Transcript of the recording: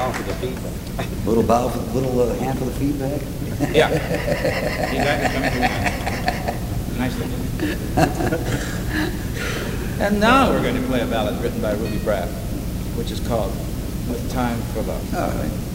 bow for the feedback. Little bow, for, little hand for the feedback. Yeah. Feedback is coming through nicely. And now we're going to play a ballad written by Ruby Braff, which is called "With Time for Love." All right.